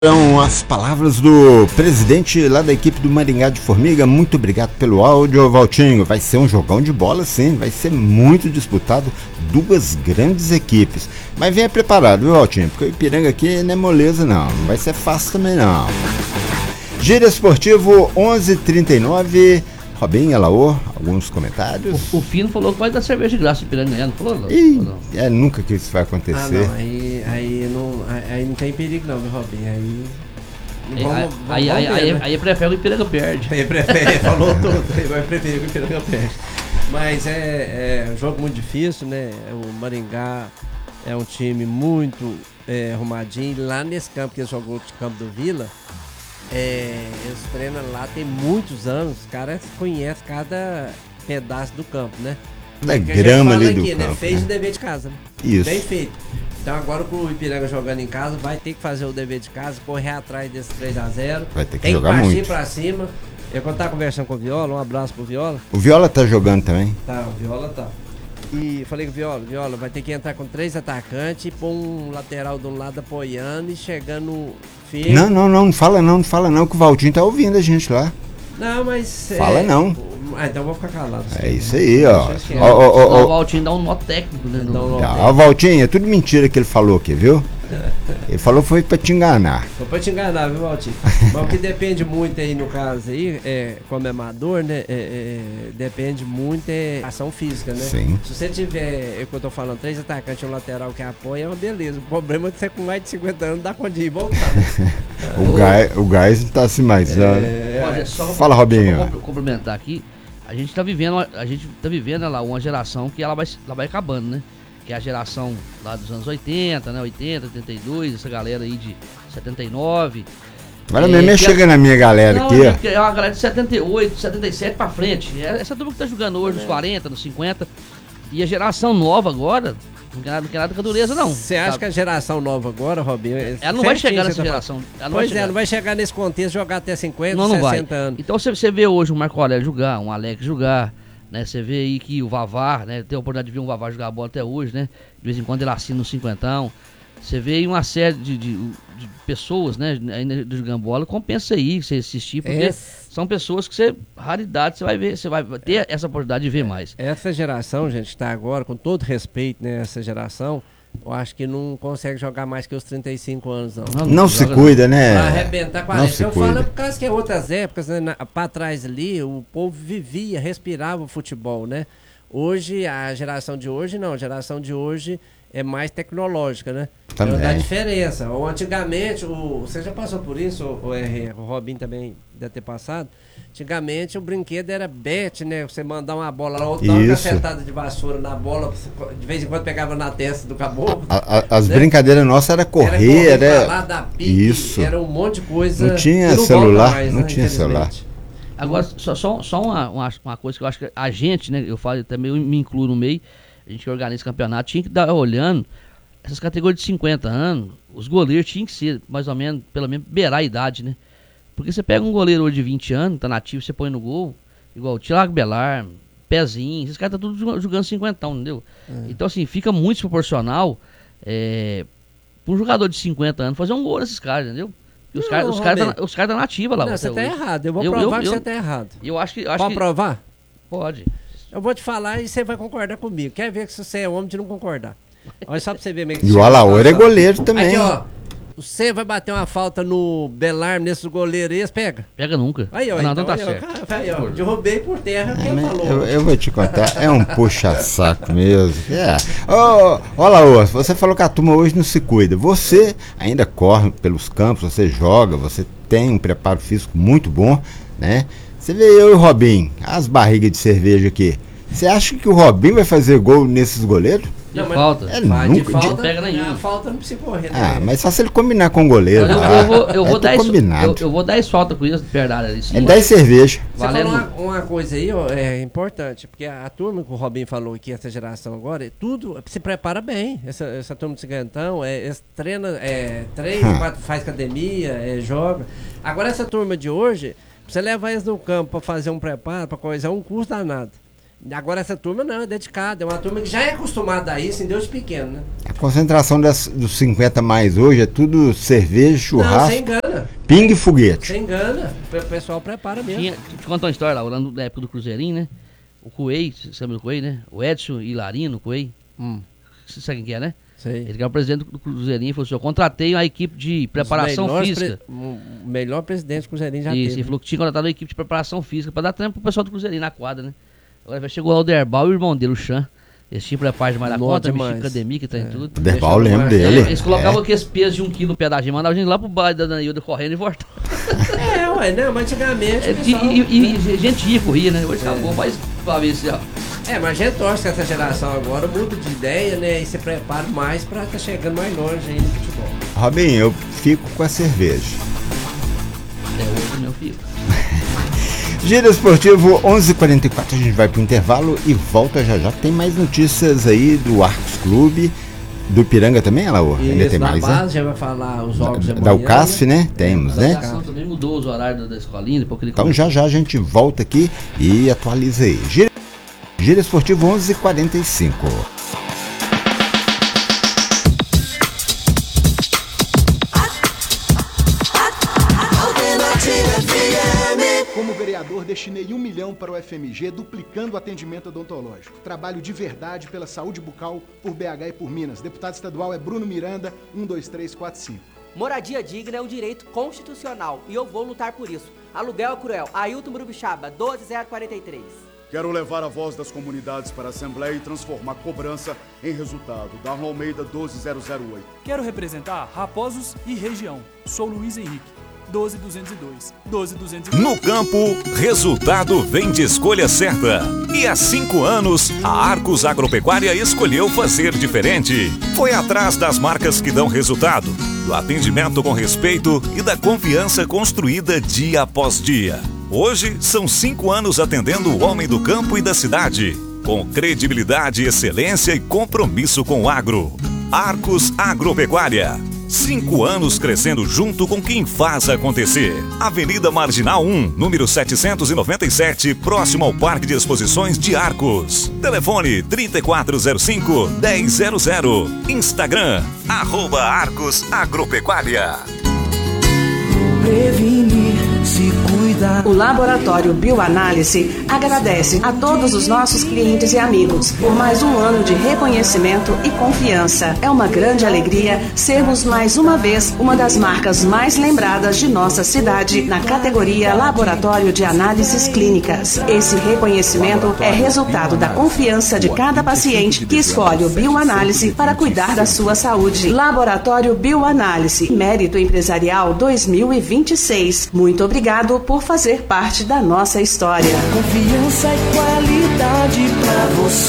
São as palavras do presidente lá da equipe do Maringá de Formiga. Muito obrigado pelo áudio, Valtinho. Vai ser um jogão de bola, sim. Vai ser muito disputado. Duas grandes equipes. Mas venha preparado, viu, Valtinho? Porque o Ipiranga aqui não é moleza, não. Não vai ser fácil também, não. Giro Esportivo 11h39. Robinho, Alaô, alguns comentários. O Fino falou que vai dar cerveja de graça Ipiranga, não falou? Não? Nunca que isso vai acontecer. Aí não tem perigo não, meu Robinho. Aí prefere o Ipiranga perde. Aí prefere, falou tudo, aí vai preferir que o Ipiranga perde. Mas é um jogo muito difícil, né? O Maringá é um time muito arrumadinho. Lá nesse campo que eles jogou de campo do Vila, eles treinam lá tem muitos anos, os caras conhecem cada pedaço do campo, né? Da grama ali do aqui, campo, né? Fez né? o dever de casa, né? Isso. Bem feito. Então agora com o Ipiranga jogando em casa, vai ter que fazer o dever de casa, correr atrás desse 3x0. Vai ter que tem jogar que partir muito pra cima. Eu quando tava conversando com o Viola, um abraço pro Viola. O Viola tá jogando também? Tá, o Viola tá. E falei com o Viola, vai ter que entrar com 3 atacantes e pôr um lateral de um lado apoiando e chegando firme. Não fala não, que o Valtinho tá ouvindo a gente lá. Não, mas... Fala não. Então eu vou ficar calado. É isso aí, ó. O Valtinho dá um nó técnico, né? Ó, Valtinho, é tudo mentira que ele falou aqui, viu? Ele falou foi pra te enganar. Foi pra te enganar, viu, Valtinho? Mas o que depende muito aí, no caso aí, como amador, né? Depende muito ação física, né? Sim. Se você tiver, é o que eu tô falando, 3 atacantes e um lateral que apoia, é uma beleza. O problema é que você com mais de 50 anos dá conta de ir e voltar. O gás tá se mais. Fala, Robinho. Só pra complementar aqui, a gente tá vivendo lá uma geração que ela vai acabando, né? Que é a geração lá dos anos 80, né? 80, 82, essa galera aí de 79. Agora mesmo chega na minha galera aqui, ó. É uma galera de 78, 77 pra frente. Essa turma que tá jogando hoje nos 40, nos 50. E a geração nova agora, não quer nada com a dureza, não. Você acha que a geração nova agora, Robinho... Ela não vai chegar nessa geração. Não vai chegar nesse contexto, jogar até 50, não 60 anos. Então você vê hoje o Marco Aurélio jogar, um Alex jogar, né? Você vê aí que o Vavá, né? Tem a oportunidade de ver um Vavá jogar bola até hoje, né? De vez em quando ele assina no cinquentão. Você vê aí uma série de pessoas, né? Ainda jogando bola, compensa aí você assistir, porque são pessoas que raridade, você vai ver, você vai ter essa oportunidade de ver mais. Essa geração, gente, que tá agora, com todo respeito, né? Essa geração, eu acho que não consegue jogar mais que os 35 anos, não. Não se cuida, né? Pra arrebentar 40. Não se Eu cuida. falo por causa que é outras épocas, né? Pra trás ali, o povo vivia, respirava o futebol, né? Hoje, a geração de hoje, não. A geração de hoje é mais tecnológica, né? Também. Dá diferença. Ou antigamente, você já passou por isso, o Robinho também deve ter passado. Antigamente o brinquedo era bet, né? Você mandar uma bola lá, ou dar uma cacetada de vassoura na bola, de vez em quando pegava na testa do caboclo. As brincadeiras nossas era correr, era lá, dar pique, isso. Era um monte de coisa. Não tinha celular, mais, não né? tinha celular. Agora, só uma coisa que eu acho que a gente, né? Eu falo também, eu me incluo no meio, a gente que organiza campeonato, tinha que dar olhando essas categorias de 50 anos, os goleiros tinham que ser, mais ou menos, pelo menos, beirar a idade, né? Porque você pega um goleiro hoje de 20 anos, tá nativo, você põe no gol, igual o Thiago Belar, Pezinho, esses caras tá tudo jogando 50, entendeu? Então, assim, fica muito desproporcional pra um jogador de 50 anos fazer um gol nesses caras, entendeu? Os caras tá nativa lá. Não, você tá errado, eu vou provar que você tá errado. Eu acho que... Pode provar? Pode. Eu vou te falar e você vai concordar comigo. Quer ver que se você é homem de não concordar. Olha só pra você ver. E o Alaor é goleiro também. Aqui, ó. Você vai bater uma falta no Belarme, nesses goleiros aí, pega? Pega nunca. Aí, ó. Não, então, tá aí, certo. Aí, ó. Derrubei por terra quem falou. Eu vou te contar, é um puxa-saco mesmo. Ô, Alaor, você falou que a turma hoje não se cuida. Você ainda corre pelos campos, você joga, você tem um preparo físico muito bom, né? Você vê eu e o Robinho, as barrigas de cerveja aqui. Você acha que o Robinho vai fazer gol nesses goleiros? De falta. De falta, pega nenhum. A falta não precisa correr, né? Mas só se ele combinar com o goleiro. Eu vou dar falta com isso, verdade. Ali, sim. É 10 cerveja. Você falou uma coisa aí, ó, é importante, porque a turma que o Robinho falou aqui, essa geração agora, tudo se prepara bem. Essa turma de cigantão, treina, faz academia, joga. Agora essa turma de hoje, você leva eles no campo para fazer um preparo, para coisa, é um custo danado. Agora essa turma não, é dedicada, é uma turma que já é acostumada a isso em Deus pequeno, né? Concentração dos 50 mais hoje é tudo cerveja, churrasco, Não, você engana. pingue e foguete. Você engana. O pessoal prepara mesmo. Te contar uma história lá, na época do Cruzeirinho, né? O Coelho, você sabe do Coelho, né? O Edson Hilarino, o Coelho. Você sabe quem que é, né? Sei. Ele que é o presidente do Cruzeirinho e falou assim: eu contratei uma equipe de preparação física. O melhor presidente que o Cruzeirinho já Isso, teve. ele falou que tinha contratado uma equipe de preparação física pra dar tempo pro pessoal do Cruzeirinho na quadra, né? Agora chegou o Alderbal e o irmão dele, o Chan. Esse time prepara demais da conta, mexia academia, que tem tudo. Alderbal, lembro dele. Eles colocavam aqueles pesos de 1 quilo no pedaço, mandavam a gente lá pro bairro da Danilda correndo e voltando. Ué, não, mas antigamente. E gente ia, corria, né? Hoje acabou, mas pra ver se. Mas a gente torce que essa geração agora muda de ideia, né? E se prepara mais pra estar chegando mais longe aí no futebol. Robinho, eu fico com a cerveja. Hoje meu filho. Giro Esportivo 11h44, a gente vai pro intervalo e volta já. Tem mais notícias aí do Arcos Clube, do Piranga também, Alaor? Ainda tem mais, base, né? já vai falar os jogos de Da UCASF, né? Temos, né? A associação também mudou os horários da escolinha, depois que ele Então já a gente volta aqui e atualiza aí. Giro Esportivo 11h45. Como vereador, destinei 1 milhão para o FMG, duplicando o atendimento odontológico. Trabalho de verdade pela saúde bucal, por BH e por Minas. Deputado estadual é Bruno Miranda, 12345. Moradia digna é um direito constitucional e eu vou lutar por isso. Aluguel é cruel. Ailton Murubixaba, 12043. Quero levar a voz das comunidades para a Assembleia e transformar cobrança em resultado. Darlan Almeida, 12008. Quero representar Raposos e região. Sou Luiz Henrique. 12202. 12202. No campo, resultado vem de escolha certa. E há 5 anos, a Arcos Agropecuária escolheu fazer diferente. Foi atrás das marcas que dão resultado, do atendimento com respeito e da confiança construída dia após dia. Hoje, são 5 anos atendendo o homem do campo e da cidade, com credibilidade, excelência e compromisso com o agro. Arcos Agropecuária. 5 anos crescendo junto com quem faz acontecer. Avenida Marginal 1, número 797, próximo ao Parque de Exposições de Arcos. Telefone 3405-1000. Instagram, @Arcos Agropecuária. Prevenir, se cuidar. O Laboratório Bioanálise agradece a todos os nossos clientes e amigos por mais um ano de reconhecimento e confiança. É uma grande alegria sermos mais uma vez uma das marcas mais lembradas de nossa cidade na categoria Laboratório de Análises Clínicas. Esse reconhecimento é resultado da confiança de cada paciente que escolhe o Bioanálise para cuidar da sua saúde. Laboratório Bioanálise, Mérito Empresarial 2026. Muito obrigado por fazer parte da nossa história. Confiança e qualidade pra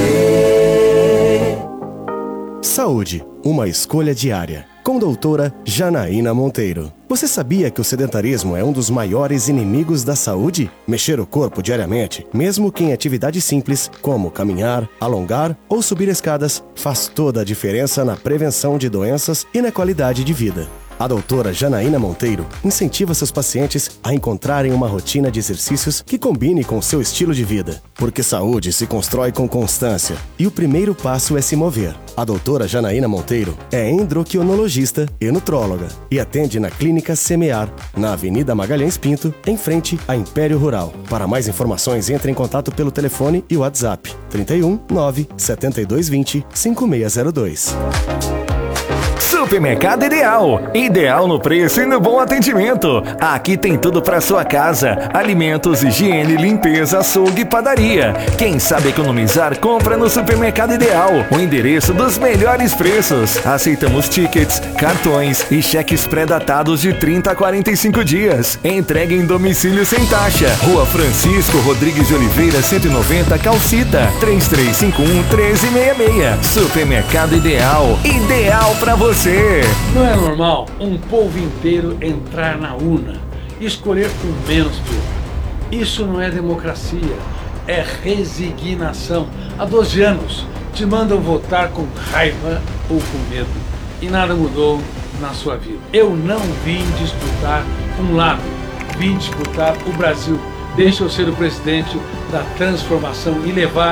você. Saúde, uma escolha diária. Com doutora Janaína Monteiro. Você sabia que o sedentarismo é um dos maiores inimigos da saúde? Mexer o corpo diariamente, mesmo que em atividades simples, como caminhar, alongar ou subir escadas, faz toda a diferença na prevenção de doenças e na qualidade de vida. A doutora Janaína Monteiro incentiva seus pacientes a encontrarem uma rotina de exercícios que combine com o seu estilo de vida. Porque saúde se constrói com constância e o primeiro passo é se mover. A doutora Janaína Monteiro é endocrinologista e nutróloga e atende na Clínica Semear, na Avenida Magalhães Pinto, em frente a Império Rural. Para mais informações, entre em contato pelo telefone e WhatsApp 31 97220 5602. Supermercado Ideal. Ideal no preço e no bom atendimento. Aqui tem tudo para sua casa: alimentos, higiene, limpeza, açougue e padaria. Quem sabe economizar, compra no Supermercado Ideal. O endereço dos melhores preços. Aceitamos tickets, cartões e cheques pré-datados de 30 a 45 dias. Entrega em domicílio sem taxa. Rua Francisco Rodrigues de Oliveira, 190, Calcita. 3351-1366. Supermercado Ideal. Ideal para você. Não é normal um povo inteiro entrar na urna e escolher o menos pior. Isso não é democracia, é resignação. Há 12 anos te mandam votar com raiva ou com medo e nada mudou na sua vida. Eu não vim disputar um lado, vim disputar o Brasil. Deixa eu ser o presidente da transformação e levar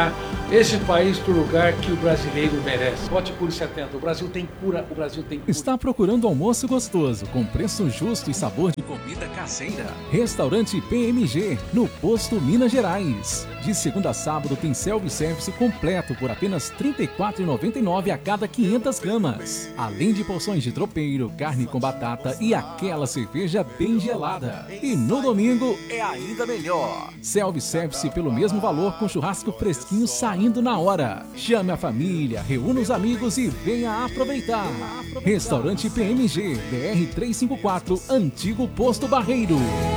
esse país para o lugar que o brasileiro merece. Vote Cure 70. O Brasil tem cura, o Brasil tem cura. Está procurando almoço gostoso, com preço justo e sabor de comida caseira? Restaurante PMG, no Posto Minas Gerais. De segunda a sábado tem self-service completo por apenas R$ 34,99 a cada 500 gramas. Além de porções de tropeiro, carne com batata e aquela cerveja bem gelada. E no domingo é ainda melhor. Self-service pelo mesmo valor, com churrasco fresquinho saindo na hora. Chame a família, reúna os amigos e venha aproveitar. Restaurante PMG, BR 354, Antigo Posto Barreiro.